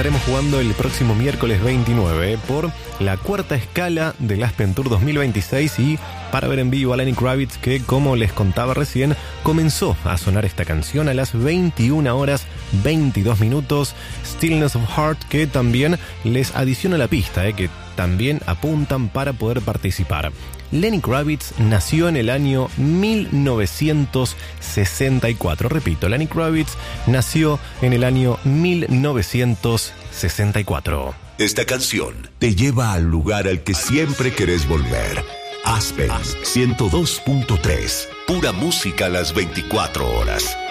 estaremos jugando el próximo miércoles 29 por la cuarta escala del Aspen Tour 2026 y para ver en vivo a Lenny Kravitz, que como les contaba recién, comenzó a sonar esta canción a las 21 horas 22 minutos, Stillness of Heart, que también les adiciona la pista, que también apuntan para poder participar. Lenny Kravitz nació en el año 1964. Repito, Lenny Kravitz nació en el año 1964. Esta canción te lleva al lugar al que siempre querés volver. Aspen 102.3. Pura música a las 24 horas.